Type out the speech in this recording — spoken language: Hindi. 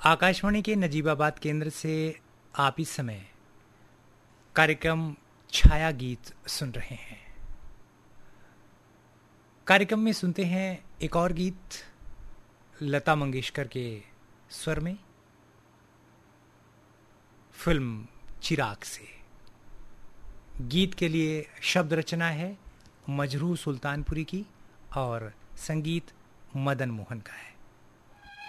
आकाशवाणी के नजीबाबाद केंद्र से आप इस समय कार्यक्रम छाया गीत सुन रहे हैं। कार्यक्रम में सुनते हैं एक और गीत लता मंगेशकर के स्वर में, फिल्म चिराग से। गीत के लिए शब्द रचना है मजरू सुल्तानपुरी की और संगीत मदन मोहन का है।